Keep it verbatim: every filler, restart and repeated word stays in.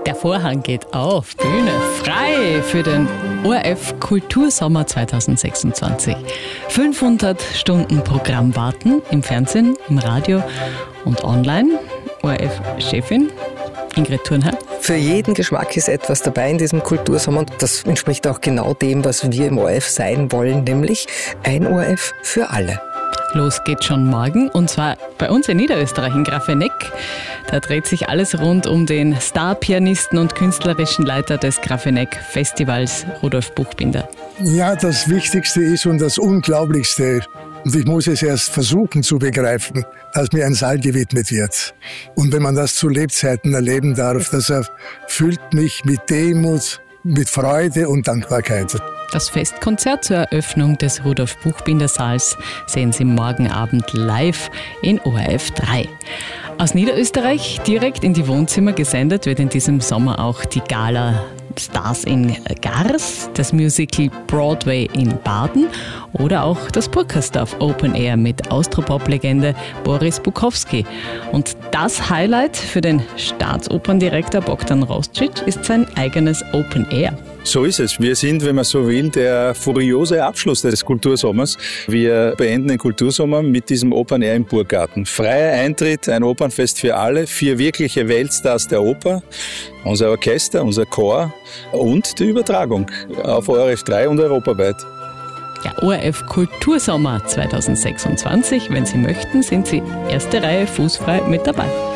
Der Vorhang geht auf, Bühne frei für den O R F Kultursommer zweitausendsechsundzwanzig. fünfhundert Stunden Programm warten im Fernsehen, im Radio und online. O R F-Chefin Ingrid Thurnherr. Für jeden Geschmack ist etwas dabei in diesem Kultursommer und das entspricht auch genau dem, was wir im O R F sein wollen, nämlich ein O R F für alle. Los geht's schon morgen und zwar bei uns in Niederösterreich in Grafeneck. Da dreht sich alles rund um den Star-Pianisten und künstlerischen Leiter des Grafeneck-Festivals, Rudolf Buchbinder. Ja, das Wichtigste ist und das Unglaublichste, und ich muss es erst versuchen zu begreifen, dass mir ein Saal gewidmet wird. Und wenn man das zu Lebzeiten erleben darf, das erfüllt mich mit Demut, mit Freude und Dankbarkeit. Das Festkonzert zur Eröffnung des Rudolf Buchbinder Saals sehen Sie morgen Abend live in O R F drei. Aus Niederösterreich direkt in die Wohnzimmer gesendet wird in diesem Sommer auch die Gala Stars in Gars, das Musical Broadway in Baden oder auch das Burkersdorf Open Air mit Austropop-Legende Boris Bukowski. Und das Highlight für den Staatsoperndirektor Bogdan Roscic ist sein eigenes Open Air. So ist es. Wir sind, wenn man so will, der furiose Abschluss des Kultursommers. Wir beenden den Kultursommer mit diesem Open Air im Burggarten. Freier Eintritt, ein Opernfest für alle, vier wirkliche Weltstars der Oper, unser Orchester, unser Chor und die Übertragung auf O R F drei und europaweit. Ja, O R F Kultursommer zweitausendsechsundzwanzig. Wenn Sie möchten, sind Sie erste Reihe fußfrei mit dabei.